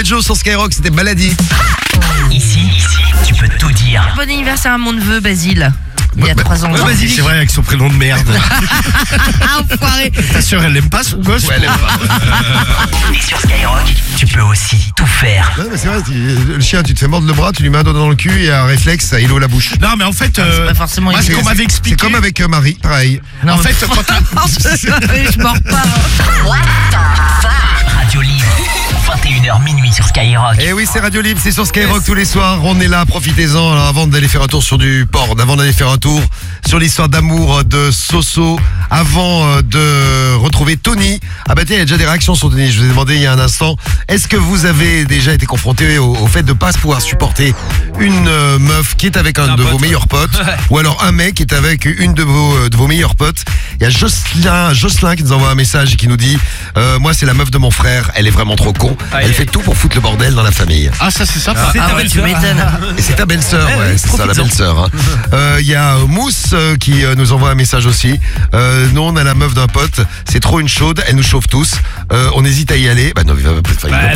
et Joe sur Skyrock, c'était Maladie. Ici, tu peux tout dire. Bon anniversaire à mon neveu Basile. Il y a 3 ans. Vas-y, C'est vrai, avec son prénom de merde. Ah, enfoiré. T'es sûr, elle l'aime pas son gosse? Ouais, elle aime pas. Et sur Skyrock, tu peux aussi tout faire. Non, mais c'est vrai, le chien, tu te fais mordre le bras, tu lui mets un doigt dans le cul et un réflexe, ça îlot la bouche. Non, mais en fait, C'est pas forcément moi, ce évident. qu'on m'avait expliqué. C'est comme avec Marie, pareil. Non, En mais- fait, quand je mords pas. Radio Libre, 21h minuit sur Skyrock. Et oui, c'est Radio Libre, c'est sur Skyrock tous les soirs. On est là, profitez-en. Alors, avant d'aller faire un tour sur du porn, avant d'aller faire un tour sur l'histoire d'amour de Soso, avant de retrouver Tony. Ah bah tiens, il y a déjà des réactions sur Tony. Je vous ai demandé il y a un instant, est-ce que vous avez déjà été confronté au fait de ne pas pouvoir supporter une meuf qui est avec un de vos meilleurs potes, ou alors un mec qui est avec une de vos meilleurs potes? Il y a Jocelyn qui nous envoie un message et qui nous dit moi c'est la meuf de mon frère, elle est vraiment trop con, elle fait tout pour foutre le bordel dans la famille. Ah, ça, c'est sympa. Ah ouais, tu m'étonnes. Et c'est ta belle-sœur, ouais, c'est ça la belle-sœur. Hein. Il y a Mousse qui nous envoie un message aussi. Nous on a la meuf d'un pote, c'est trop une chaude, elle nous chauffe tous. On hésite à y aller. Bah non, il va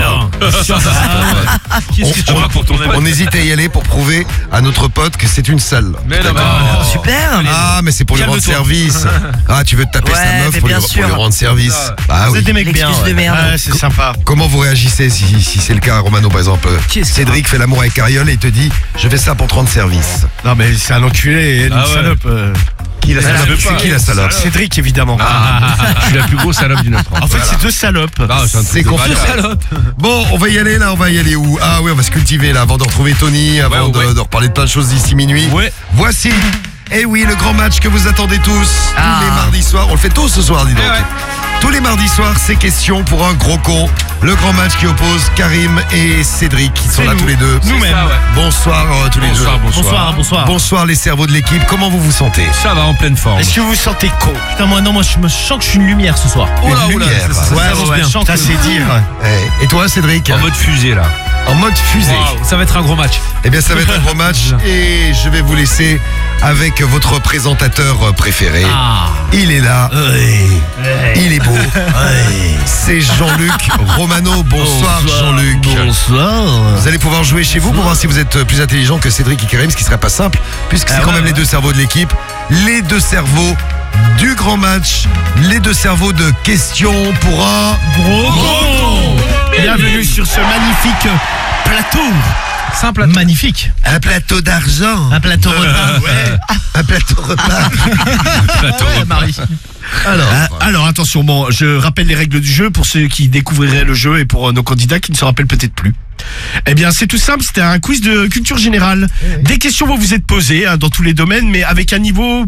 pas. Qu'est-ce que tu racontes ton ami? On hésite à y aller pour prouver à notre pote que c'est une sale. Mais non, Super. Ah mais c'est pour lui rendre Calme-toi. service. Ah tu veux te taper Ouais, sa meuf mais pour lui bien sûr. rendre service. Ah Vous oui. êtes des mecs bien. L'excuse de Ouais. merde. Ouais, c'est sympa. Comment vous réagissez si c'est le cas, Romano, par exemple? Cédric fait l'amour avec Cariole et il te dit je fais ça pour te rendre service. Non, mais c'est un enculé et une Ah ouais. salope. Qui la salope? C'est qui la salope? Cédric, évidemment. Je suis la plus grosse salope du 9. En fait, c'est deux salopes. C'est confus. Bon, on va y aller là, on va y aller où? Ah oui, on va se cultiver là avant de retrouver Tony, avant Ouais. de reparler de plein de choses d'ici minuit. Ouais. Voici, eh oui, le grand match que vous attendez tous, tous les mardis soirs. On le fait tôt ce soir, dis donc. Ouais. Tous les mardis soirs, c'est question pour un gros con. Le grand match qui oppose Karim et Cédric, qui sont là tous les deux. Nous-mêmes. ça, ouais. Bonsoir tous les deux. Bonsoir. Bonsoir les cerveaux de l'équipe, comment vous vous sentez? Ça va en pleine forme. Est-ce que vous vous sentez con? Putain, moi je me sens que je suis une lumière ce soir. Une lumière. Ouais, avance bien. Ça, c'est dire. Et toi Cédric? En mode fusée là. En mode fusée. Waouh, ça va être un gros match. Eh bien, ça va être un gros match et je vais vous laisser avec votre présentateur préféré. Il est là. Il est beau. C'est Jean-Luc Romano. Bonsoir, Jean-Luc. Bonsoir. Vous allez pouvoir jouer chez vous pour voir si vous êtes plus intelligent que Cédric et Karim, ce qui serait pas simple, puisque c'est quand même les deux cerveaux de l'équipe, les deux cerveaux du grand match, les deux cerveaux de questions pour un Gros. Bienvenue sur ce magnifique plateau. Simple. Magnifique. un plateau d'argent. Un plateau repas. Un plateau repas. Ouais, Marie. Alors attention, bon, je rappelle les règles du jeu pour ceux qui découvriraient le jeu et pour nos candidats qui ne se rappellent peut-être plus. Eh bien, c'est tout simple, c'était un quiz de culture générale. Des questions vont vous être posées dans tous les domaines, mais avec un niveau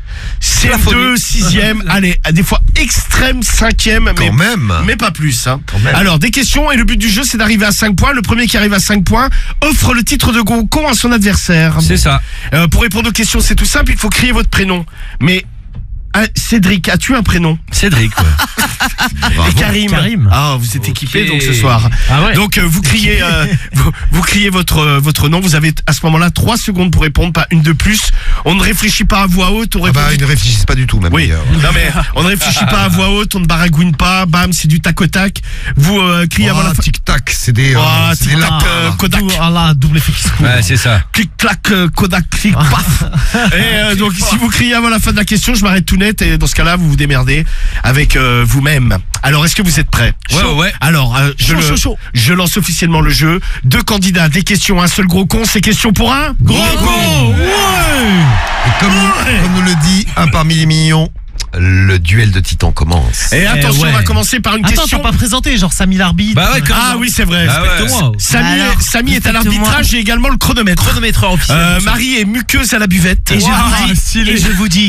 CM2, 6e, allez, des fois extrême 5e, Quand même. mais pas plus. Hein. même. Alors, des questions, et le but du jeu, c'est d'arriver à 5 points. Le premier qui arrive à 5 points offre le titre de gros con à son adversaire. C'est ça. Pour répondre aux questions, c'est tout simple, il faut crier votre prénom. Mais Cédric, as-tu un prénom? Cédric, ouais. Et Karim. Karim. Ah, vous êtes équipés Ok. donc ce soir. Ah ouais. Donc vous criez, vous criez votre nom. Vous avez à ce moment-là 3 secondes pour répondre, pas une de plus. On ne réfléchit pas à voix haute. On Ah bah, répond. ils ne réfléchissent pas du tout, même. Oui. d'ailleurs. Non mais on ne réfléchit pas à voix haute. On ne baragouine pas. Bam, c'est du tac au tac. Vous criez avant la fin. tic-tac, c'est des... Ah, c'est des tic-tac, lapins. Kodak. Ah là, double effet qui se coule. Ouais, c'est ça. Clic clac Kodak clic paf. Et donc si vous criez avant la fin de la question, je m'arrête tout net et dans ce cas-là vous vous démerdez avec vous-même. Alors est-ce que vous êtes prêts? Ouais. Alors Chaud. je lance officiellement le jeu. 2 candidats, des questions, un seul gros con, c'est question pour un gros con. Et comme nous le dit un parmi les millions, le duel de titans commence. Et attention, ouais. on va commencer par une Attends, question. t'as pas présenté, genre Samy l'arbitre. Bah ouais, Ah oui, c'est vrai. Ah ouais. Respecte-moi. Samy est à respecte-moi. l'arbitrage et également le chronomètre. Chronomètre officiel. Marie est muqueuse à la buvette. Et je vous dis,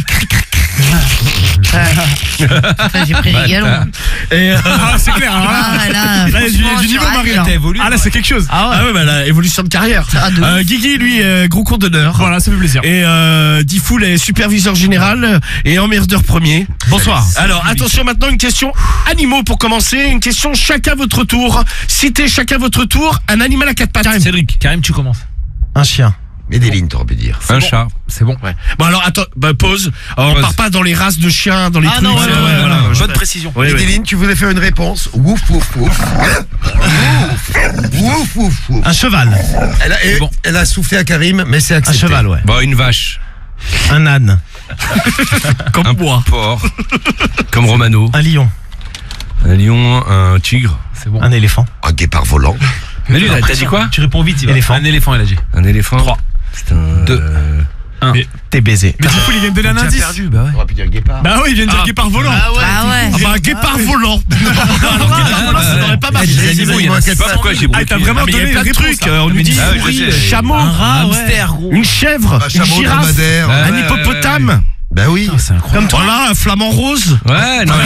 J'ai pris les galons. Et, c'est clair. Ah là, Là, du franchement, niveau tu Marie rates, là. évolué. Ah là c'est quelque chose. Ah ouais. bah la évolution de carrière. Ah, de ouf. Guigui lui gros cours d'honneur. Voilà, ça fait plaisir. Et Difool est superviseur général et emmerdeur premier. Bonsoir. Alors attention maintenant une question animaux pour commencer. Une question chacun votre tour. Citez chacun votre tour un animal à 4 pattes. Cédric. Karim, tu commences. Un chien. Mais des lignes, t'aurais pu dire. Un chat. C'est bon. Ouais. Bon alors attends, pause. On Pause. part pas dans les races de chiens, dans les Ah trucs. non, ouais, voilà. bonne précision. Oui, oui. Médéline, tu voulais faire une réponse. Wouf, wouf, wouf. Wouf, wouf. Ouf, ouf, ouf. Un cheval. Elle a soufflé à Karim, mais c'est Un accepté. cheval, ouais. Bon, une vache. Un âne. Comme moi. Porc. Comme Romano. Un lion. Un lion, un tigre. C'est bon. Un éléphant. Un guépard volant. Mais lui, t'as dit quoi? Tu réponds vite, il va. Éléphant. Un éléphant, il a dit. Un éléphant. 3. Putain. 2. T'es baisé. Mais du coup, il vient de donner un indice. perdu, bah ouais. On aurait pu dire guépard. Bah oui, il vient de dire guépard volant. Ah ouais. Ah bah, un guépard volant. Alors, guépard volant, ça n'aurait pas marché. des animaux, il manquait Je sais pas pourquoi j'ai Ah, t'as vraiment Mais il y donné a plein de une réponse, trucs. là. On nous dit Ah ouais, je souris, sais. chameau, Un rat, ouais. Hamster, gros. une chèvre, Un une chameau girafe, dromadaire. Ouais. un hippopotame. Bah oui. C'est incroyable. Voilà, un flamant rose. Ouais, non.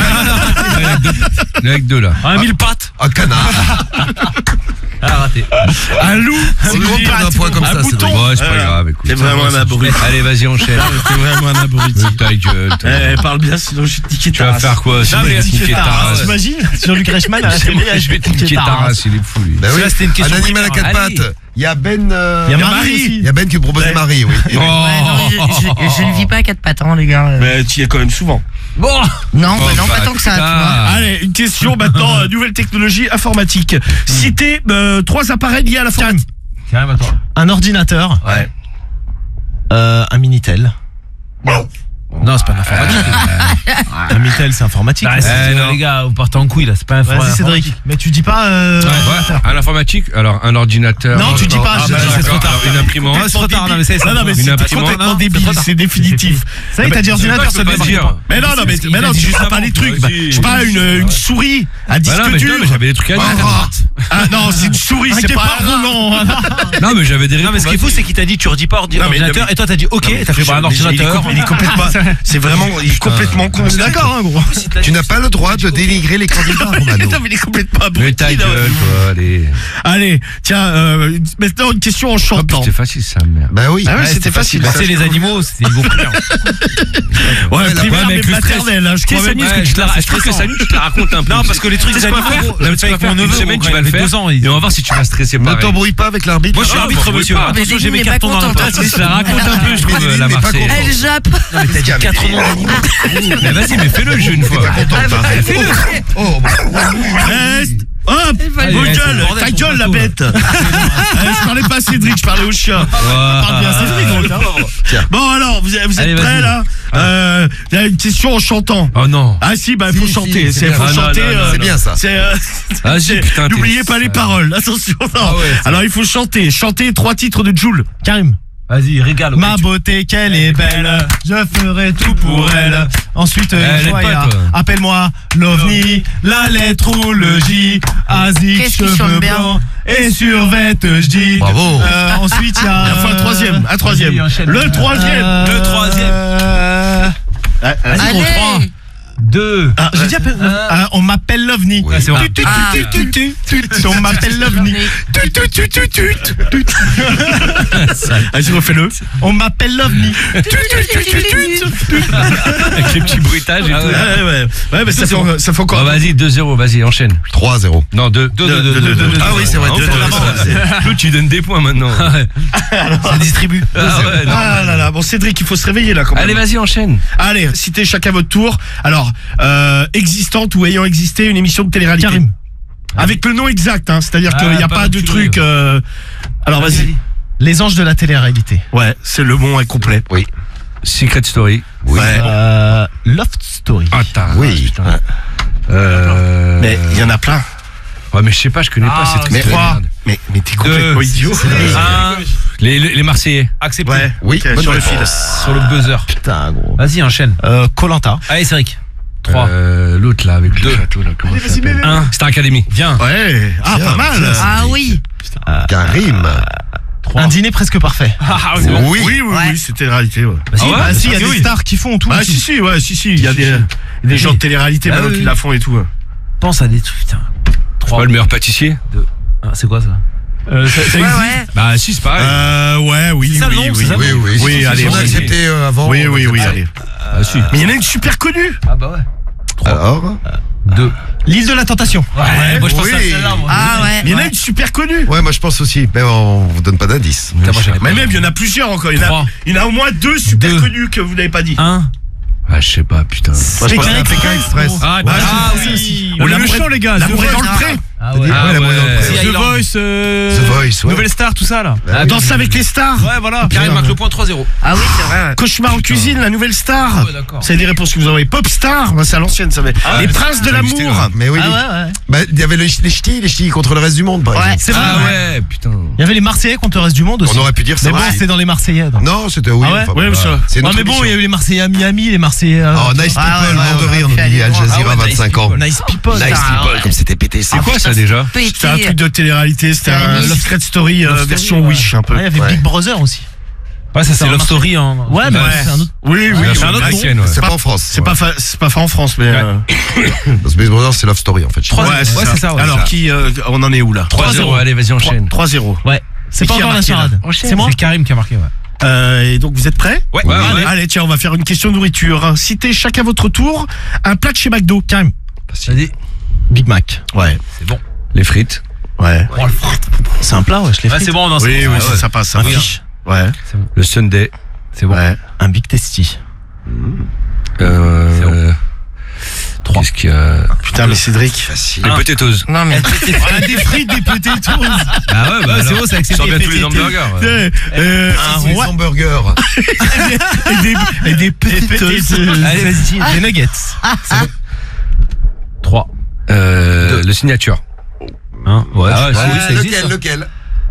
Avec deux là. Un mille pattes. Un canard. Ah, raté. Un loup. C'est con de perdre un point comme Un ça, bouton. Cédric. Ouais, c'est pas grave, écoute. C'est vraiment un abruti. Allez, vas-y, enchaîne. C'est vraiment un abruti. Ta gueule, toi. Parle bien, sinon je vais te niquer Tu ta vas race. faire quoi? Non, mais Niquer ta race. T'imagines sur Luc Reichmann à la télé, Je vais te niquer ta race, il est fou lui. Bah oui. Là, c'était une question Un animal à primaire. quatre Allez. pattes. Il y a Ben. Il y a Marie aussi. Il y a Ben qui propose Ouais. Marie, oui. Ouais, non, je ne vis pas à 4 pattes, hein, les gars. Mais tu y es quand même souvent. Bon. Non, bah non, bah, pas tant que ça, tu vois. Allez, une question maintenant, nouvelle technologie informatique. Citez 3 appareils liés à l'informatique. Carrément, toi. Un ordinateur. Ouais. Un Minitel. Non, c'est pas l'informatique. Un Minitel, c'est informatique. Bah, non. les gars, vous partez en couille là, c'est pas Vas-y, informatique. Cédric. Mais tu dis pas. Ouais, à l'informatique, alors un ordinateur. Non, tu dis pas. Ah, bah, c'est trop tard. alors, une imprimante. C'est trop tard, non, mais c'est Non, non, mais Une c'est imprimante. complètement Non, débile, c'est trop c'est définitif. Ça y est, t'as dit ordinateur, Je ça peux ne pas veut dire. pas. Mais non, non, mais Il a non, dit tu juste sais pas avant. les trucs. Vas-y. Je sais pas, une souris à Bah disque non, mais dur. non, mais j'avais des trucs à dire. Ah non, c'est une souris, c'est pas un volant. Non, mais j'avais des Non, mais ce qui est fou, c'est qu'il t'a dit tu redis pas Non, mais- ordinateur et toi t'as dit ok, t'as fait un ordinateur. Il est complètement. C'est vraiment. Il est complètement con. D'accord, hein, gros. Tu n'as pas le droit de dénigrer les candidats, Romano. Non, mais il est complètement Mais abruti. ta là. gueule, toi, allez. Allez, tiens, maintenant une question en Oh, chantant. putain, c'est facile ça, merde. Bah oui. Ah ouais, c'était facile. Tu sais, les animaux, c'est niveau primaire. Ouais, primaire, mais mais avec le stress. maternelle, hein, je crois même. Ouais, je trouve que Samy, tu te la racontes un peu. Non, parce que les trucs des animaux, Non, mais tu vas faire une semaine, tu vas le faire. 2 ans, Et on va voir si tu vas stresser Ne pareil. t'embrouille pas avec l'arbitre. Moi je suis Non, arbitre, non, monsieur. pas. Attention, j'ai Mais mes pas cartons dans le contente, tas. hein. Je la raconte un peu, je trouve, Mais la pas Marseillaise. content. Elle jappe. Mais t'as dit 4 noms d'animaux. Mais vas-y, mais fais-le le jeu une fois. Oh, Reste. Hop, Allez, vos c'est gueules, le bordel ta sur gueule le la bateau, bête. Je parlais pas à Cédric, je parlais au chien. Parle bien Cédric, donc. Bon alors, vous êtes Allez, prêts vas-y. là Il y a une question en chantant. Oh non. Ah si, bah il faut Si, chanter. si, C'est c'est faut bien. chanter. Ah, non, non, c'est bien ça. Ah, si, putain, t'es- N'oubliez pas les paroles. Attention. Non. Ah ouais, c'est- Alors il faut chanter. Chanter 3 titres de Joule. Karim. Vas-y, régale. Ma beauté, qu'elle est belle, je ferai tout pour elle. Ensuite, Elle est pas, toi. appelle-moi l'OVNI, la lettre ou le J, Azik, Qu'est-ce qui cheveux chante bien blancs et survête, je dis. Bravo. Ensuite, il y a. Enfin un troisième. Un troisième. Vas-y, enchaîne. Le troisième. Le troisième. Allez. 2. J'ai dit on m'appelle l'OVNI. Oui. C'est bon. Ah. On m'appelle l'OVNI. Vas-y, refais-le. On m'appelle l'OVNI. Avec les petits bruitages et tout. Ouais, mais ça fait Bon, encore. vas-y, 2-0, vas-y, enchaîne. 3-0. Non, 2. Ah oui, c'est vrai. L'autre, tu donnes des points maintenant. Ça distribue. Ah ouais, non. Ah là là, bon Cédric, il faut se réveiller là quand même. Allez, vas-y, enchaîne. Allez, citez chacun votre tour. Alors, existante ou ayant existé une émission de télé-réalité. Karim. Avec le nom exact, hein, c'est-à-dire qu'il n'y a pas de tu truc. Alors vas-y. Les anges de la télé-réalité. Ouais, c'est le mot incomplet. Oui. Secret Story. Oui. Loft Story. Ah, t'as. Oui. Putain. Mais il y en a plein. Ouais, mais je sais pas, je connais pas ces trucs. Mais de merde. Mais t'es complètement idiot. Les Marseillais. Accepté. Ouais, Oui, ok, bonne sur le fil. réponse. Sur le buzzer. Putain, gros. Vas-y, enchaîne. Koh-Lanta. Allez, Cédric. 3. L'autre là, avec le 2. château là, comment ça s'appelle 1. Star Academy. Viens. Ouais, ah Tiens, pas mal. tiens, Ah oui. Karim. Un dîner presque parfait. Ah, Oui. Oui, Ouais. c'était la réalité. Ouais. Bah, si, Ah ouais, bah, si, il y a oui, des oui. stars qui font tout. Bah aussi. si, il y a des gens de télé-réalité Ah, maintenant oui. qui la font et tout. Pense à des trucs, putain. C'est pas le meilleur pâtissier. C'est quoi ça? Ouais, ouais. Bah si, c'est pareil. Ouais, oui, C'est ça le nom, c'est ça Oui, oui. Oui, Si allez, on a oui. accepté avant. Oui, allez. Ah si. Mais il y en a une super connue. Ah bah ouais. Alors 2. L'île de la tentation. Ouais, moi je pense à oui. celle-là, moi. Ah ouais. Mais il y en a ouais. une super connue. Ouais, moi je pense aussi. Mais on vous donne pas d'indice. Putain, moi, j'avais pas. Mais même, il y en a plusieurs encore. Il y en a, 3. il y en a au moins 2 super 2. connues que vous n'avez pas dit. 1. Ah, je sais pas, putain. Moi je pense à Pékin Express. Ah, Ouais, ah, c'est- oui. Ou Le l'amour méchant, est- les gars. L'amour The est dans le Voice. pré. Ah T'as dit ouais. quoi, la moyenne ouais. entre- The The Island Voice. Voice, The Voice, ouais. Nouvelle Star, tout ça là. Danse avec les stars. Ouais, voilà. Karim marque le point 3-0. Ah oui, c'est vrai. Cauchemar en cuisine, la nouvelle star. Ah ouais, d'accord. C'est des réponses que vous envoyez. Pop star, bah, c'est à l'ancienne, ça va. Les princes de l'amour. Mais oui. Ah ouais. Bah, il y avait les ch'tis contre le reste du monde, par Ouais, exemple. c'est vrai. Ah ouais, putain. Il y avait les Marseillais contre le reste du monde aussi. On aurait pu dire ça Mais bon, aussi. c'était dans les Marseillais. donc. Non, c'était oui. Ah ouais enfin, Ouais, bah, mais ça- c'est une Ouais, autre mais bon, émission. il y a eu les Marseillais à Miami, les Marseillais. Oh, Nice People, Ah ouais, mort de ouais, rire, on nous fait dit aller Al voir. Jazeera, Ah ouais, 25 ans. Nice People. Nice Ah, People, ouais. comme c'était pété. C'est quoi ça déjà? C'était un truc de télé-réalité, c'était un Nice. Love Secret Story version ouais. Wish un peu. Ouais, il y avait Ouais. Big Brother aussi. Ouais, ça c'est Ça Love marche. Story. Hein. Ouais, mais Ouais. c'est un autre. Oui, oui, C'est un autre c'est nom. C'est pas en France. c'est pas fait en France, mais Parce que Big Brother, c'est Love Story, en fait. Trois- ouais, ouais, c'est ça, ouais, Alors ça. qui on en est où là 3-0, allez, vas-y, enchaîne. 3-0. Ouais. C'est Mais pas qui a encore la marqué, là charade. C'est moi C'est Karim qui a marqué, ouais. Et donc vous êtes prêts Ouais, Allez, tiens, on va faire une question nourriture. Citez chacun votre tour un plat de chez McDo. Karim. Vas-y. Big Mac. Ouais. C'est bon. Les frites. Ouais. C'est un plat, ouais, je l'ai Ouais, fait. c'est bon, non, Oui, c'est oui, bon. ça passe. Ça Un passe. fish. Ouais. Le Sunday. C'est bon. Ouais. Un Big Tasty. Qu'est-ce qu'il y a? Putain, mais Cédric. Facile. Les potatoes. Non, mais. Des frites, des potatoes. Ah ouais, bah c'est bon, c'est Tu sors bien tous les hamburgers. ouais. Les hamburgers. Et des potatoes. Allez, vas-y. Des nuggets. 3. Le signature. Hein, ouais, Ah ouais, oui, ça existe. Lequel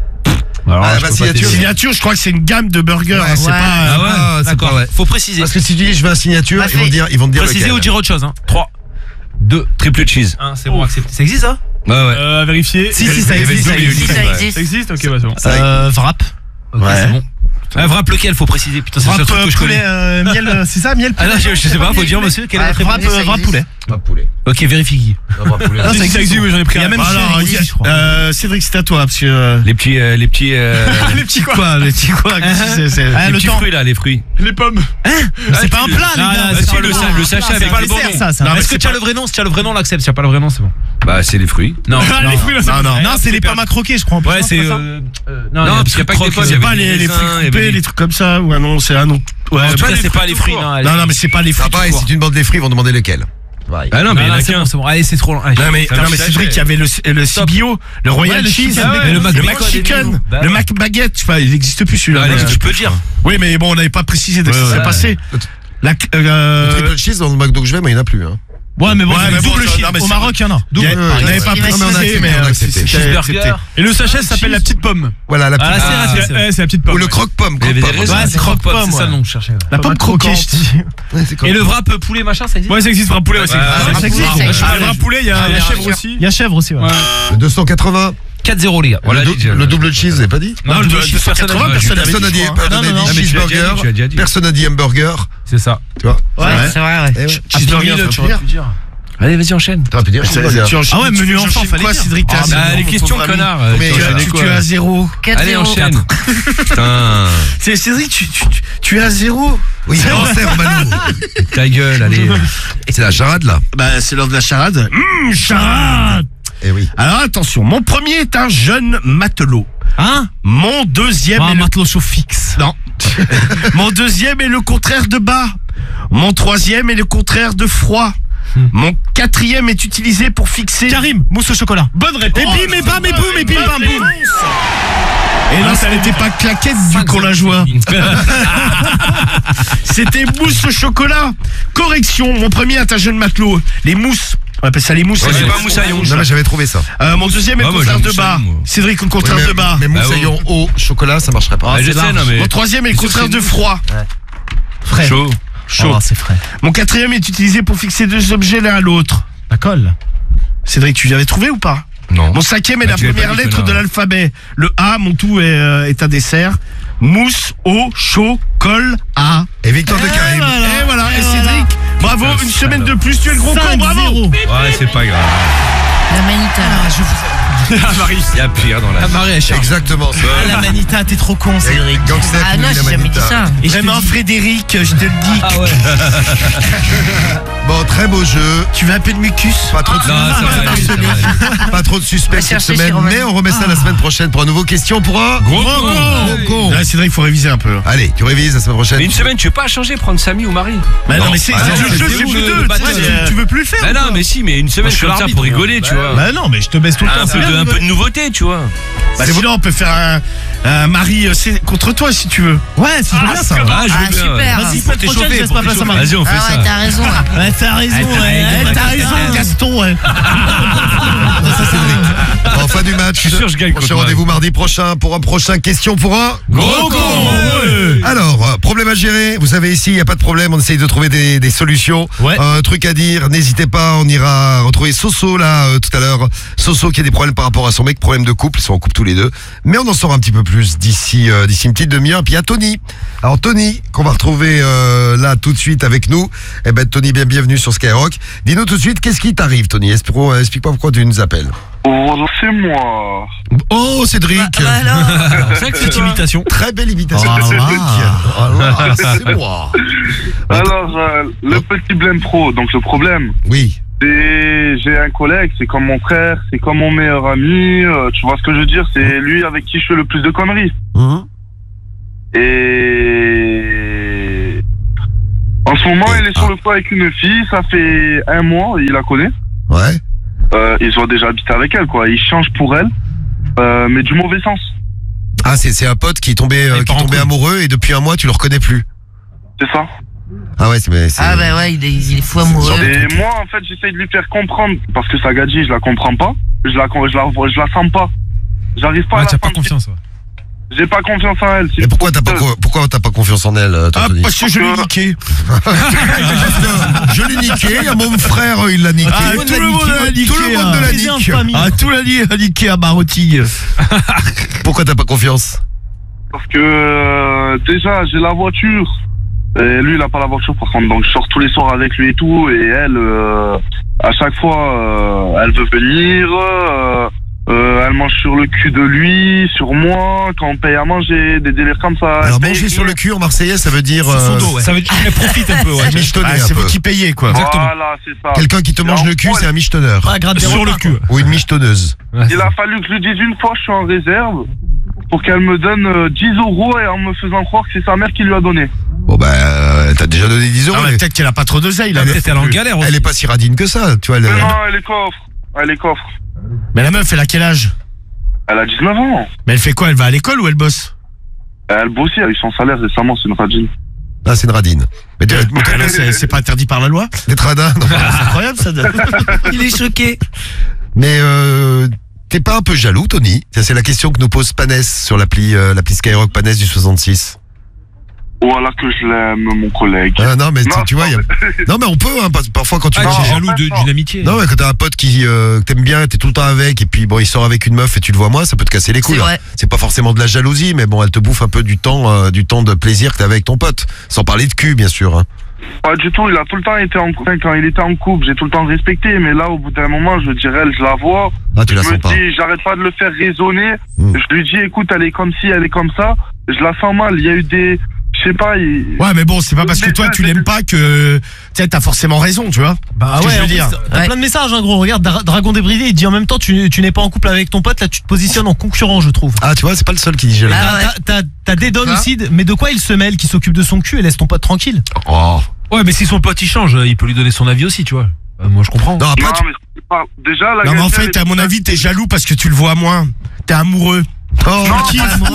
Alors, Ah, je bah, peux pas signature. t'aider. Signature, je crois que c'est une gamme de burgers. Ouais. Hein, c'est Ouais. pas. Ah ouais, c'est d'accord. pas vrai. Faut préciser. Parce que si tu dis je veux un signature, Bah, ils vont te dire Préciser lequel. ou dire autre chose. Hein. 3, 2, Triple cheese. 1, c'est bon, accepté. Ça existe ça? Ouais, ouais. Vérifier. Si, ça Il y avait existe. double Si, unité, ça ouais. existe. Ça existe? Ok, bah c'est bon. Wrap. Ok, Ouais. c'est bon. Wrap lequel? Faut préciser. Putain, c'est le seul truc que je poulet, connais. miel, c'est ça, miel Ah non, je sais pas, faut dire monsieur. Quel est Ouais, votre wrap, réponse? ça wrap existe. poulet. Pas poulet. Ok, vérifie Guy. Non, Ça existe, oui, j'en ai pris Il y a un. même Alors, chez Easy, je crois. Cédric, c'est à toi, parce que. Les petits, Les petits quoi Les petits quoi qu'est-ce que c'est Ah, les le petits temps. fruits là, les fruits. Les pommes. C'est pas un plat, les Non, gars. non, C'est si, pas le un sa- plat. le sachet avec C'est pas le le bon dessert, nom. ça. Non, Est-ce est-ce que tu as le vrai nom? Si tu as le vrai nom, on l'accepte. Si tu as pas le vrai nom, c'est bon. Bah, c'est les fruits. Non, Les fruits, là, c'est Non, c'est les pommes à croquer, je crois. en plus. Ouais, c'est. pas ça Non, Non, parce qu'il y a pas que des pommes, il y C'est avait pas des les raisins, fruits il y avait coupés, des- les trucs comme ça, ou un nom, c'est un nom. Ouais, En tout cas, pas c'est les pas les fruits. fruits. Non, non, mais c'est pas les fruits. Ah, pareil, tout si court. tu demandes les fruits, ils vont demander lesquels. Ah non, mais il y en a c'est qu'un. bon, c'est bon. Allez, c'est trop long. Allez, Non mais, Ça marche, Cédric, il y avait le CBO, le Royal le Cheese, chicken bacon. le Le Mac Mac Chicken, Bah le ouais. Mac Baguette, enfin, il n'existe plus celui-là. Allez, mais, tu peux le dire. Oui, mais bon, on n'avait pas précisé de ce qui Ouais, s'est ouais. passé. La, Le triple cheese dans le McDo que je vais, mais il n'y en a plus. Hein. Ouais, mais bon, Ouais, c'est mais bon, double non, cheese. mais Au c'est- Maroc, il y en a. on n'avait pas Ouais, précisé, on a accepté, mais on a accepté. Cheeseburger. Et le sachet s'appelle la petite pomme. Voilà, la Ah, petite c'est pomme. raciste. Ouais, c'est la petite pomme. Ou le croque-pomme. Il y avait des croque-pomme. raisins. Ouais, c'est croque-pomme, croque-pomme, c'est ça ouais. le nom que je cherchais. la pomme croquée, je dis. Ouais, c'est Et croque-pomme. le wrap poulet machin, ça existe? Ouais, ça existe, wrap poulet aussi. Ouais, ça existe. Le wrap poulet, il y a la chèvre aussi. Il y a chèvre aussi, ouais. Ouais. Le 280. 4-0 les gars. Voilà, Le double cheese, vous n'avez pas dit Non, le double cheese, 280, personne n'a dit. personne Personne n'a dit, je crois, hein. personne n'a non, dit non, mais tu l'as déjà dit, tu l'as déjà cheeseburger. dit. Personne n'a dit hamburger. C'est ça. Tu vois Ouais, c'est vrai, ouais. Eh ouais. Cheeseburger, Mille, tu tu vois. aurais pu dire. Allez, vas-y, enchaîne. T'aurais pu dire cheeseburger. Ah ouais, menu enfant, fallait quoi, dire. Cédric, t'es à Ah, zéro, les mon questions, pauvre ami. connard. Mais, Tu as enchaîné Tu quoi es à zéro. 4-0. Allez, enchaîne. Putain. C'est Cédric, tu es à zéro. Oui, non, c'est Romano. Ta gueule, allez. C'est la charade, là. Bah, c'est l'heure de la charade. Charade. Eh oui. Alors attention, mon premier est un jeune matelot. Hein? Mon deuxième Un est le... matelot chaud fixe. Non. Mon deuxième est le contraire de bas. Mon troisième est le contraire de froid. Mon quatrième est utilisé pour fixer... Karim, mousse au chocolat. Bonne réponse. Et bim, et bam, et boum, et bim, bam, boum. Et là, ça n'était pas claquette du qu'on la joie. C'était mousse au chocolat. Correction, mon premier est un jeune matelot. Les mousses. On appelle ça les mousses. Ouais, c'est c'est les pas moussaillon. Non, mais j'avais trouvé ça. Mon deuxième est le Ah, moi, contraire j'ai de bas. moussaillon, moi. Cédric, le contraire mais, de bas. Mais Bah, moussaillon au chocolat, ça marcherait pas. Ah, je sais, non, mais. Mon troisième est le Mais contraire c'est de nous. froid. Frais. Chaud. Chaud. C'est frais. Mon quatrième est utilisé pour fixer deux objets l'un à l'autre. La colle. Cédric, tu l'avais trouvé ou pas? Non. Mon cinquième est Bah, la tu l'avais première pas dit, lettre de connard. l'alphabet. Le A, mon tout est un dessert. Mousse, eau, chaud, colle, A. Et victoire de Karim. Et voilà, et Cédric, bravo, Putain, une semaine salaud. de plus, tu es le gros con, bravo. Ouais, c'est pas grave. La manita. Ah, Marie. Il y a pire dans la. Marie elle cherche. Exactement ça. Ah, la manita, t'es trop con, Cédric. Gangster Ah qui non, nous j'ai la jamais dit manita. ça. Et je te Vraiment, dis- Frédéric, je te le dis. Ah ouais. Bon, très beau jeu. Tu veux un peu de mucus? Pas trop de Non, ça va aller, ça va aller. Pas trop de suspect Va cette chercher semaine, chez Roman. mais on remet ça la semaine prochaine pour un nouveau question pour un Gros gros con. Ouais, Cédric, il faut réviser un peu. Allez, tu révises la semaine prochaine. Mais une semaine, tu veux pas changer, prendre Samy ou Marie? Bah non, mais c'est Ah non, le jeu, c'est c'est où vous le deux. battle Tu veux plus le faire? Bah ou non, quoi mais si, mais une semaine je suis comme ça l'arbitre, pour rigoler, tu vois. Bah non, mais je te baisse tout le Un temps. peu c'est bien. un peu de nouveauté, tu vois. Bah sinon, on peut faire un mari contre toi si tu veux. Ouais, c'est bien ça. Ah, je veux bien, super. ouais. Vas-y, Pour semaine prochaine, t'échauffer, je laisse pour pas place à t'échauffer. Marie. Vas-y, on fait Ah ouais, ça. t'as raison. Ouais, t'as raison, t'as raison, Gaston, ouais. Ça, c'est Cédric. En fin du match. Je suis sûr que je gagne Prochain contre rendez-vous mardi prochain pour un prochain question pour un Gros con. Alors, problème à gérer. Vous savez, ici, il n'y a pas de problème. On essaye de trouver des solutions. Ouais. Truc à dire. N'hésitez pas. On ira retrouver Soso, là, tout à l'heure. Soso qui a des problèmes par rapport à son mec. Problème de couple. Ils sont en couple tous les deux. Mais on en saura un petit peu plus d'ici une petite demi-heure. Puis il y a Tony. Alors, Tony, qu'on va retrouver là tout de suite avec nous. Eh ben, Tony, bienvenue sur Skyrock. Dis-nous tout de suite, qu'est-ce qui t'arrive, Tony? Explique-moi pourquoi tu nous appelles. Oh, c'est moi. Oh, Cédric. alors. C'est vrai que cette imitation. Très belle imitation. Oh, Cédric. Oh là, c'est moi. Alors, le petit blême pro, donc le problème, Oui. j'ai un collègue, c'est comme mon frère, c'est comme mon meilleur ami, tu vois ce que je veux dire, c'est lui avec qui je fais le plus de conneries. Et en ce moment, il est sur le toit avec une fille, ça fait 1 mois, il la connaît. Ouais. Ils ont déjà habité avec elle, quoi. Il change pour elle, mais du mauvais sens. Ah, c'est un pote qui est tombé amoureux et depuis 1 mois, tu le reconnais plus. C'est ça. Ah ouais, c'est... Ah bah ouais, il est fou amoureux. Et moi, en fait, j'essaye de lui faire comprendre, parce que sa gadji, je la comprends pas, je la sens pas. J'arrive pas à Ouais, la t'as pas sentir. confiance, ouais. J'ai pas confiance en elle. Mais pourquoi t'as pas confiance en elle, toi, Ah, Tony? parce que je l'ai niqué. Je l'ai niqué, à mon frère, il l'a niqué. Ah, tout le monde l'a niqué. Tout le monde de la Plaisir de nique. famille. Ah, tout l'a niqué à Marotti. Pourquoi t'as pas confiance? Parce que déjà, j'ai la voiture. Et lui, il a pas la voiture, par contre. Donc, je sors tous les soirs avec lui et tout. Et elle, à chaque fois, elle veut venir. Elle mange sur le cul de lui, sur moi. Quand on paye à manger, des délires comme ça. Alors, Elle paye manger sur le cul en marseillais, ça veut dire... Son dos, ouais. Ça veut dire qu'elle profite un peu, ouais. michetonner Ah, un c'est peu. vous qui payez, quoi. Exactement. Voilà, c'est ça. Quelqu'un qui te mange le cul, c'est un michetonneur. Ouais, gratte des Sur le repas, cul. Ou une michetonneuse. Il a fallu que je lui dise une fois, je suis en réserve, pour qu'elle me donne 10 € et en me faisant croire que c'est sa mère qui lui a donné. Bon bah, t'as déjà donné 10 euros. Ah, mais peut-être qu'elle a pas trop d'oseille, là. Peut-être elle est en galère aussi. Elle est pas si radine que ça, tu vois. Mais non, elle est coffre. Elle est coffre. Mais la meuf, elle a quel âge? Elle a 19 ans. Mais elle fait quoi? Elle va à l'école ou elle bosse? Elle bosse, elle a eu son salaire récemment, c'est une radine. Ah, c'est une radine. Mais C'est pas interdit par la loi? d'être radin, non. C'est incroyable, ça. Il est choqué. Mais t'es pas un peu jaloux, Tony? Ça, c'est la question que nous pose Panès sur l'appli Skyrock Panès du 66. Ou alors que je l'aime, mon collègue. Ah, non, mais Non, tu vois, non, mais on peut, hein, parfois quand tu Ah, vas t'es chez- jaloux d'une amitié. Non, mais quand t'as un pote que t'aimes bien, t'es tout le temps avec, et puis bon, il sort avec une meuf et tu le vois moins, ça peut te casser les couilles. C'est hein. vrai. C'est pas forcément de la jalousie, mais bon, elle te bouffe un peu du temps de plaisir que t'as avec ton pote. Sans parler de cul, bien sûr. Hein. Pas du tout, il a tout le temps été en couple. Quand il était en couple, j'ai tout le temps respecté. Mais là, au bout d'un moment, je dirais, je la vois. Ah, tu la Je sens me pas. dis, j'arrête pas de le faire raisonner. Mm. Je lui dis, écoute, elle est comme ci, elle est comme ça. Je la sens mal. Il y a eu des... Je sais pas, Ouais, mais bon, c'est pas parce que toi, tu l'aimes pas que, tu sais, t'as forcément raison, tu vois. Bah Ce que ouais, je veux en plus, dire. t'as plein de messages, hein, gros. Regarde, Dragon débridé, il dit en même temps, tu n'es pas en couple avec ton pote, là, tu te positionnes en concurrent, je trouve. Ah, tu vois, c'est pas le seul qui dit jaloux. Ah ouais. T'as Dédon aussi, mais de quoi il se mêle, qui s'occupe de son cul et laisse ton pote tranquille? Oh. Ouais, mais si son pote il change, il peut lui donner son avis aussi, tu vois. Moi je comprends. Non, après, non, mais c'est pas... Déjà, la Non, mais en Gaëlle, fait, à mon avis, t'es jaloux parce que tu le vois moins. T'es amoureux. Oh, Non, pas du tout.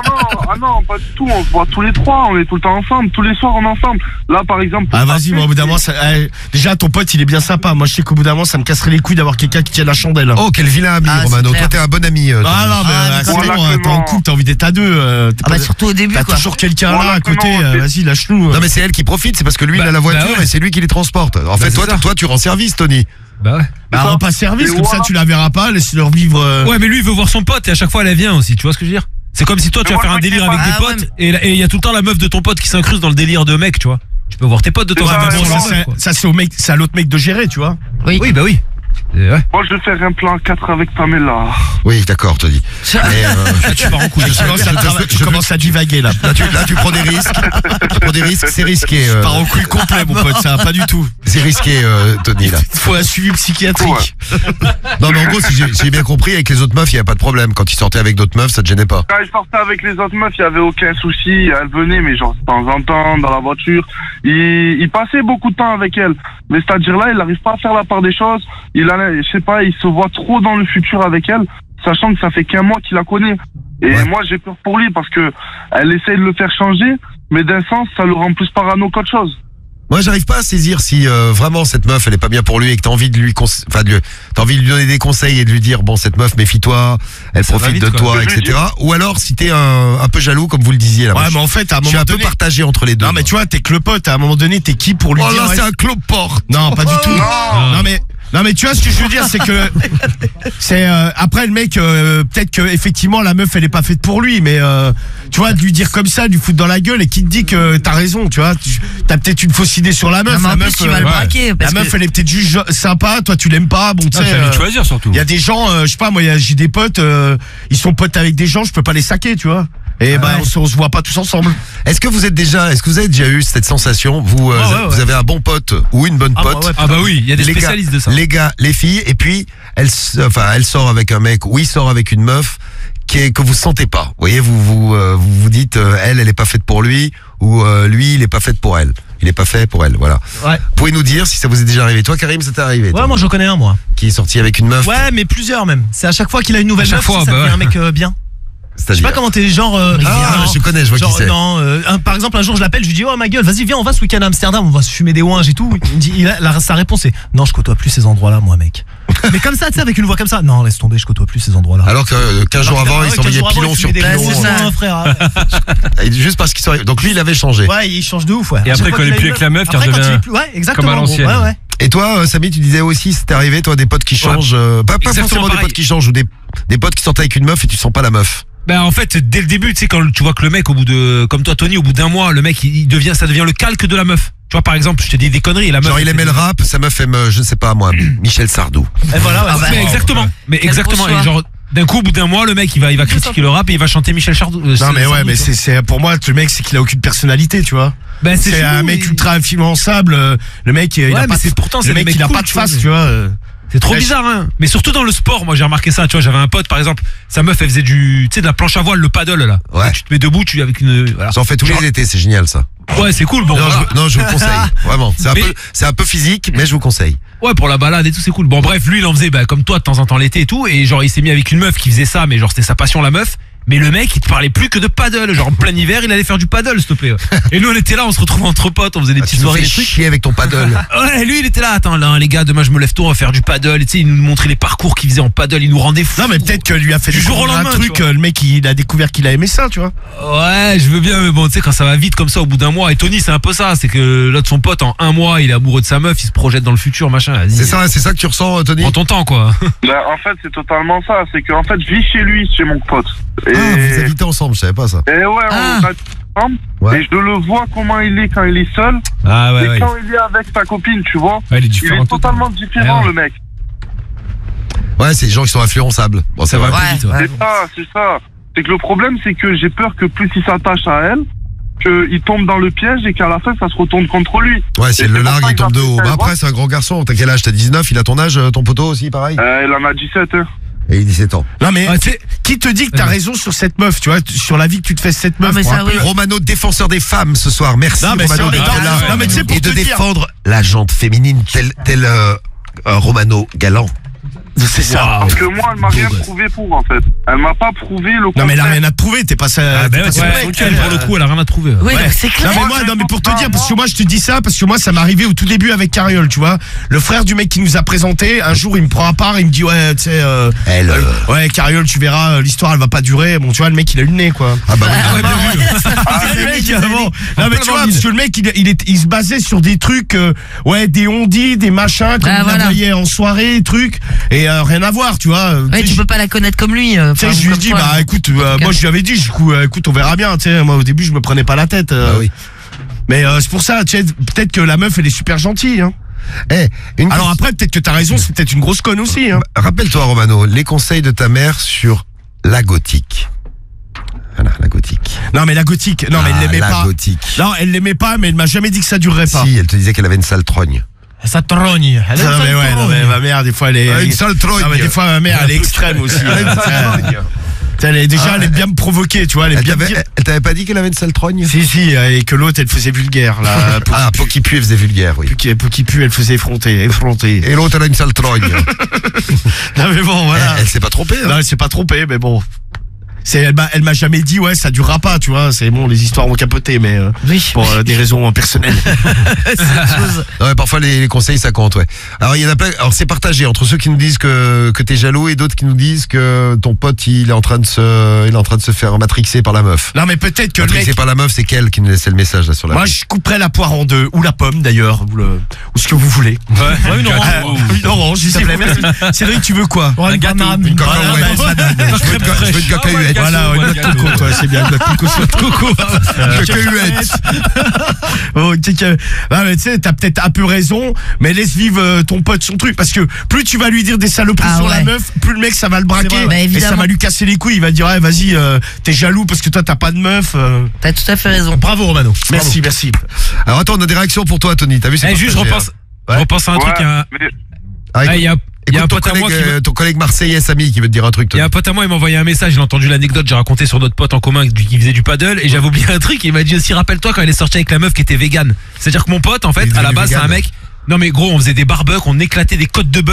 Non, pas du tout. On se voit tous les trois. On est tout le temps ensemble. Tous les soirs, on est ensemble. Là, par exemple. Ah, vas-y, moi, au bout d'un moment, déjà, ton pote, il est bien sympa. Moi, je sais qu'au bout d'un moment, ça me casserait les couilles d'avoir quelqu'un qui tient la chandelle. oh, quel vilain ami, Ah, c'est Romano. clair. Toi, t'es un bon ami. Tony. Ah, non, mais Ah, c'est voilà, bon, t'es en comment couple, t'as envie d'être à deux. t'es Ah bah pas- surtout au début, T'as quoi. toujours quelqu'un là Voilà, à côté, comment on fait. vas-y, lâche-nous. Non, mais c'est elle qui profite, c'est parce que lui, il a la voiture ouais. et c'est lui qui les transporte. En fait, c'est ça. toi, tu rends service, Tony. Bah ouais. Bah, rends pas service, Mais comme ça, voilà. tu la verras pas, laisse-leur vivre. Ouais, mais lui il veut voir son pote et à chaque fois elle vient aussi, tu vois ce que je veux dire? C'est comme si toi tu Mais vas moi, faire un je délire sais avec pas. des Ah ouais, potes et il y a tout le temps la meuf de ton pote qui s'incruste dans le délire de mec, tu vois. Tu peux voir tes potes de temps C'est en ça, temps. mais sans bon, leur meuf, quoi. Ça, c'est au mec, c'est à l'autre mec de gérer, tu vois. Oui, bah oui. Ouais. Moi, je vais faire un plan 4 avec Pamela. Oui, d'accord, Tony. Mais, Là, tu pars en couille. Tu commences à divaguer, là. là, tu prends des risques. Tu prends des risques, c'est risqué. Tu pars en couille complet, mon pote, ça va pas du tout. C'est risqué, Tony, là. Il faut un suivi psychiatrique. Non, mais en gros, si j'ai bien compris, avec les autres meufs, il n'y avait pas de problème. Quand il sortait avec d'autres meufs, ça te gênait pas. Quand il sortait avec les autres meufs, il y avait aucun souci. Elle venait, mais genre de temps en temps, dans la voiture. Il passait beaucoup de temps avec elle. Mais c'est-à-dire là, il n'arrive pas à faire la part des choses. Il je sais pas, il se voit trop dans le futur avec elle, sachant que ça fait qu'un mois qu'il la connaît. Et moi, j'ai peur pour lui parce que elle essaye de le faire changer, mais d'un sens, ça le rend plus parano qu'autre chose. Moi, j'arrive pas à saisir si vraiment cette meuf, elle est pas bien pour lui et que t'as envie de lui, t'as envie de lui donner des conseils et de lui dire bon, cette meuf, méfie-toi, elle Ça va profite vite, de quoi. toi, etc. Ou alors si t'es un peu jaloux, comme vous le disiez là. Ouais, mais en fait, à un je suis moment un peu donné. partagé entre les deux. Non, mais tu vois, t'es que le pote, à un moment donné, t'es qui pour lui oh dire. là, ouais, c'est un cloporte. Non, pas du tout. Non mais tu vois ce que je veux dire, c'est que c'est après le mec peut-être que effectivement la meuf elle est pas faite pour lui, mais tu vois de lui dire comme ça, du foutre dans la gueule et qui te dit que t'as raison, tu vois, t'as peut-être une fausse idée sur la meuf. Non, mais La en meuf, plus, tu vas le braquer. la Parce meuf que... elle est peut-être juste sympa, toi tu l'aimes pas, bon tu Ah, sais. c'est à lui de choisir surtout. Il y a des gens, je sais pas moi, j'ai des potes, ils sont potes avec des gens, je peux pas les saquer, tu vois. Et ben on se voit pas tous ensemble. Est-ce que vous avez déjà eu cette sensation, vous vous avez un bon pote ou une bonne pote? Ah bah oui, il y a des Les gars, spécialistes de ça. Les gars, les filles, et puis elle sort avec un mec ou il sort avec une meuf que vous sentez pas. Vous voyez, vous dites elle est pas faite pour lui ou lui il est pas fait pour elle. Il est pas fait pour elle, voilà. Ouais. Pouvez nous dire si ça vous est déjà arrivé. Toi, Karim, ça t'est arrivé? Ouais, toi, moi j'en connais un, moi. qui est sorti avec une meuf. Ouais, mais plusieurs même. C'est à chaque fois qu'il a une nouvelle À chaque meuf, fois, ça bah devient ouais. un mec bien. Je sais C'est-à-dire. pas comment t'es genre. Ah, non, je connais, je vois genre, qui c'est. non, par exemple, un jour je l'appelle, je lui dis oh ma gueule, vas-y viens, on va ce week-end à Amsterdam, on va se fumer des ouinges et tout. Il me dit, sa réponse est non, je côtoie plus ces endroits-là, moi mec. Mais comme ça, tu sais, avec une voix comme ça, non, laisse tomber, je côtoie plus ces endroits-là. Alors que 15 jours avant, il s'envoyait pilon sur pilon. c'est ça. Non, frère. Juste parce qu'il s'en... Donc lui, il avait changé. Ouais, il change de ouf, ouais. Et À chaque après, fois quand il qu'il est a plus une avec la meuf, il après, quand redevient il est plus- Ouais, exactement. comme à l'ancienne. Ouais, ouais. Et toi, Samy, tu disais aussi, c'était arrivé, toi, des potes qui changent, pas Exactement forcément des pareil. potes qui changent, ou des potes qui sortent avec une meuf et tu sens pas la meuf. Ben en fait, dès le début, tu sais, quand tu vois que le mec, au bout de, comme toi, Tony, au bout d'un mois, le mec, ça devient le calque de la meuf. Tu vois, par exemple, je te dis des conneries, la meuf. Genre, il aimait le rap, sa meuf aime, je ne sais pas moi, Michel Sardou. Et voilà, ouais. Ah bah, Mais exactement. Mais Quel exactement. beau choix. Et genre, d'un coup, au bout d'un mois, le mec, il va critiquer le rap et il va chanter Michel Sardou. Non mais ouais, mais c'est pour moi le mec c'est qu'il a aucune personnalité, tu vois. Ben, C'est un chelou, mec il- ultra influençable, le mec il Ouais, a mais pas c'est pourtant, c'est le des mec mecs il a cool, pas de tu vois, face, mais- tu vois. C'est trop Ouais, bizarre, hein. Mais surtout dans le sport, moi j'ai remarqué ça, tu vois, j'avais un pote par exemple, sa meuf elle faisait tu sais, de la planche à voile, le paddle là. Ouais. Tu te mets debout, avec une, voilà. J'en fais tous Genre- les étés, c'est génial ça. Ouais, c'est cool, bon. Non, voilà. je vous le conseille, vraiment. Mais- C'est un peu physique, mais je vous conseille. Ouais, pour la balade et tout, c'est cool. Bon, bref, lui il en faisait, comme toi, de temps en temps l'été et tout, et genre il s'est mis avec une meuf qui faisait ça, mais genre c'était sa passion la meuf. Mais le mec, il te parlait plus que de paddle. Genre en plein hiver, il allait faire du paddle, s'il te plaît. Et nous, on était là, on se retrouvait entre potes, on faisait des Tu petites nous soirées, fais des trucs. chier avec ton paddle. Ouais, lui, il était là. Attends, là, les gars, demain, je me lève tôt, on va faire du paddle. Et tu sais, il nous montrait les parcours qu'il faisait en paddle, il nous rendait fous. Non mais peut-être que lui a fait Du jour au découvrir un lendemain, truc, tu vois. le mec il a découvert qu'il a aimé ça, tu vois. Ouais, je veux bien, mais bon, tu sais, quand ça va vite comme ça au bout d'un mois. Et Tony, c'est un peu ça. C'est que l'autre, son pote, en un mois, il est amoureux de sa meuf, il se projette dans le futur, machin. Vas-y. C'est ça que tu ressens, Tony? Prends ton temps, quoi. Bah, en fait, c'est totalement ça. C'est qu'en fait, je vis chez lui, chez mon pote. Et, Ah, vous habitez ensemble, je savais pas ça. et ouais, Ah. on habite ensemble. Ouais. Et je le vois comment il est quand il est seul. Ah, et quand il est avec sa copine, tu vois. Ouais, il est Il différent. est totalement différent, Ouais. le mec. Ouais, c'est des gens qui sont influençables. Bon, c'est vrai. va. Ouais, vite, ouais. ouais. C'est ça. C'est que le problème, c'est que j'ai peur que plus il s'attache à elle, qu'il tombe dans le piège et qu'à la fin, ça se retourne contre lui. Ouais, si Et elle le c'est pour largue, ça il qu'il tombe de a haut. fait Bah ça, après, c'est un grand garçon. T'as quel âge? T'as 19, il a ton âge, ton poteau aussi, pareil? Il en a 17, hein. Et il a 17 ans. Non mais Ouais, tu sais- qui te dit que t'as Ouais. raison sur cette meuf, tu vois, sur la vie que tu te fais de cette meuf. mais pour ça, un peu- oui. Romano, défenseur des femmes ce soir. Merci, Non, mais Romano, c'est- d'être non, là. non, mais tu sais, pour et de te dire- défendre la jante féminine tel Romano galant. C'est ça. Parce que moi, elle m'a rien prouvé pour, en fait. Elle m'a pas prouvé le contraire. Non mais elle a rien à te prouver, t'es pas ça. Ah, t'es ben pas ouais, son ouais, mec, elle, pour le coup, elle a rien à trouver. Oui, Ouais. donc c'est clair. Non mais moi, non mais pour te dire, parce que moi je te dis ça, parce que moi ça m'est arrivé au tout début avec Cariol, tu vois. Le frère du mec qui nous a présenté, un jour il me prend à part, il me dit ouais, tu sais, Elle. ouais Cariol, tu verras, l'histoire elle va pas durer. Bon, tu vois, le mec il a eu le nez quoi. Ah bah oui. Ouais, bien vu. Le mec, vraiment. Non mais tu vois, plein parce que le mec il se basait sur des trucs, ouais, des on-dit, des machins, comme Ah, il voilà. la voyait en soirée, trucs, et rien à voir, tu vois. Ouais, Tu sais, tu peux pas la connaître comme lui. tu sais, enfin, je lui ai comme dit, toi. bah écoute, cas. moi je lui avais dit, écoute, on verra bien, tu sais, moi au début je me prenais pas la tête. Bah oui. Mais c'est pour ça, tu sais, peut-être que la meuf elle est super gentille, hein. Eh, une Alors question. après, peut-être que t'as raison, c'est peut-être une grosse conne aussi, hein. Rappelle-toi, Romano, les conseils de ta mère sur la gothique. Voilà, la gothique. Non mais la gothique, non mais elle l'aimait la pas. gothique. Non, elle l'aimait pas, mais elle m'a jamais dit que ça durerait pas. Si, elle te disait qu'elle avait une sale trogne. Ça trogne. Elle a une Non mais sale ouais, non trogne. mais ma mère des fois elle est. Une sale trogne. Non mais des fois ma mère elle est extrême aussi. hein. Elle aime bien me provoquer, tu vois. Elle t'avait pas dit qu'elle avait une sale trogne? Si, et que l'autre, elle faisait vulgaire, là. Pour qui pue, elle faisait vulgaire, oui. Pour qui pue, elle faisait effronter. Et l'autre, elle a une sale trogne. Non, mais bon, voilà. Elle s'est pas trompée, hein. Non, elle s'est pas trompée, mais bon. Elle m'a jamais dit, ouais, ça durera pas, tu vois. C'est bon, les histoires vont capoter, mais pour des raisons personnelles. Non, mais parfois les conseils ça compte, ouais. Alors il y en a plein. Alors c'est partagé entre ceux qui nous disent que t'es jaloux et d'autres qui nous disent que ton pote il est en train de se faire matrixer par la meuf. Non, mais peut-être que matrixer par la meuf, c'est qu'elle qui nous laissait le message là sur la. Moi, je couperais la poire en deux, ou la pomme d'ailleurs, ou ce que vous voulez. Ouais, une orange, s'il te plaît. Merci. Cédric, tu veux quoi? Un gâteau, une cacahuète. Je veux une cacahuète. Voilà, une noix de coco, toi, c'est bien, une noix de coco. Cacahuète. Ah, mais tu sais, t'as peut-être un peu raison, mais laisse vivre ton pote son truc, parce que plus tu vas lui dire des saloperies sur la meuf, plus le mec ça va le braquer, et ça va lui casser les couilles, il va dire, vas-y, t'es jaloux parce que toi t'as pas de meuf. T'as tout à fait raison. Bravo Romano. Merci. Alors attends, on a des réactions pour toi, Tony. T'as vu? Juste, je repense à un truc. Il y a un pote à moi ton collègue marseillais Samy qui veut te dire un truc. Il y a un pote à moi, il m'a envoyé un message, il a entendu l'anecdote, j'ai raconté sur notre pote en commun qui faisait du paddle, et j'avais oublié un truc, il m'a dit aussi, rappelle-toi quand il est sorti avec la meuf qui était végane. C'est-à-dire que mon pote, en fait, à la base, c'est un mec. Non mais gros, on faisait des barbecues, on éclatait des côtes de bœuf.